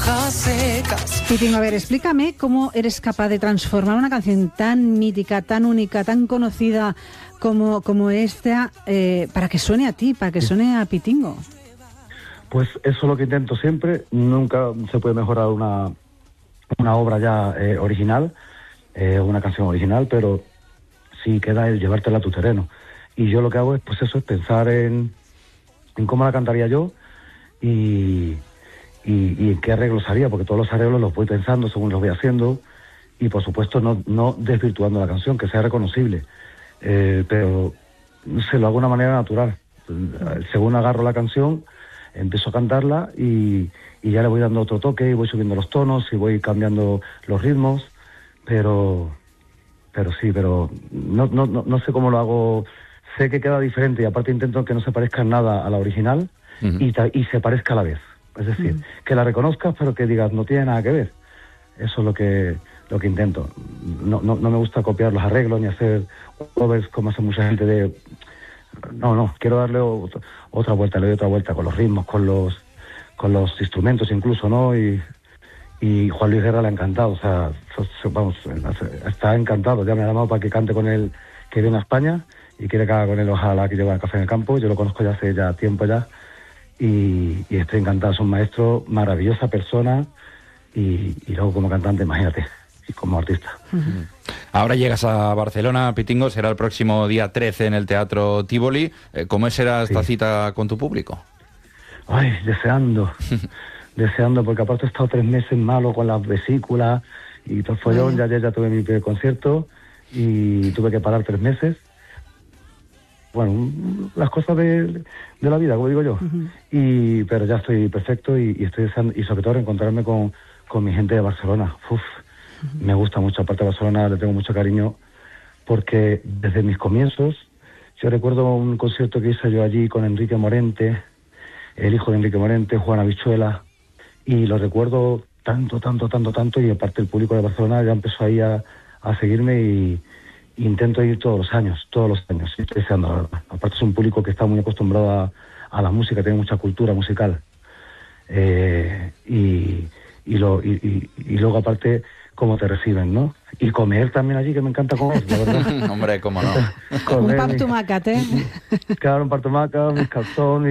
hojas secas. Pitingo, a ver, explícame cómo eres capaz de transformar una canción tan mítica, tan única, tan conocida como esta, para que suene a ti, para que suene a Pitingo. Pues eso es lo que intento siempre. Nunca se puede mejorar una obra ya original, una canción original, pero sí queda el llevártela a tu terreno. Y yo lo que hago es, pues eso, es pensar en cómo la cantaría yo y en qué arreglos haría, porque todos los arreglos los voy pensando según los voy haciendo y, por supuesto, no desvirtuando la canción, que sea reconocible. Pero se lo hago de una manera natural. Según agarro la canción, empiezo a cantarla y ya le voy dando otro toque y voy subiendo los tonos y voy cambiando los ritmos, pero no sé cómo lo hago. Sé que queda diferente y aparte intento que no se parezca en nada a la original. Uh-huh. y se parezca a la vez. Es decir, que la reconozcas pero que digas no tiene nada que ver. Eso es lo que intento. No me gusta copiar los arreglos ni hacer covers como hace mucha gente de... No, quiero darle otra vuelta, le doy otra vuelta con los ritmos, con los instrumentos incluso, ¿no? Y Juan Luis Guerra le ha encantado, o sea, vamos, está encantado. Ya me ha llamado para que cante con él, que viene a España y quiere que haga con él ojalá que lleve a Café en el Campo. Yo lo conozco ya hace tiempo ya y estoy encantado. Es un maestro, maravillosa persona y luego como cantante, imagínate, y como artista. Uh-huh. Ahora llegas a Barcelona, Pitingo, será el próximo día 13 en el Teatro Tívoli. ¿Cómo será esta cita con tu público? Ay, deseando, porque aparte he estado 3 meses malo con las vesículas y todo el follón. Ya tuve mi primer concierto y tuve que parar 3 meses. Bueno, las cosas de la vida, como digo yo. Uh-huh. Pero ya estoy perfecto y estoy deseando, y sobre todo reencontrarme con mi gente de Barcelona. Uf, uh-huh. Me gusta mucho, aparte de Barcelona le tengo mucho cariño, porque desde mis comienzos, yo recuerdo un concierto que hice yo allí con Enrique Morente, el hijo de Enrique Morente, Juan Habichuela, y lo recuerdo tanto, y aparte el público de Barcelona ya empezó ahí a seguirme y intento ir todos los años, estoy deseando, la verdad. Aparte es un público que está muy acostumbrado a la música, tiene mucha cultura musical. Y luego aparte cómo te reciben, ¿no? Y comer también allí, que me encanta comer, la verdad. Hombre, cómo no. Un pap tomàquet, Claro, un pap tomàquet, mis calzones.